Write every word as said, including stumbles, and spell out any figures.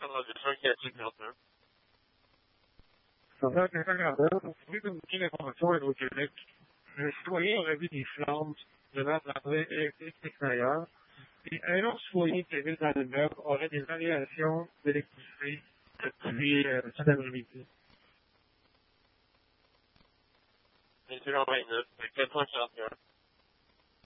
Alors, j'ai sûr qu'il y a cinquante-neuf. Ça va être interrogant pour trouver communiquer l'information à Hydro-Québec. Un citoyen aurait vu des flammes devant la plaie électrique extérieure, et un autre citoyen qui habite dans l'immeuble aurait des variations d'électricité depuis euh, cet après-midi. vingt-huit heures vingt-neuf, quatre cent quarante et un.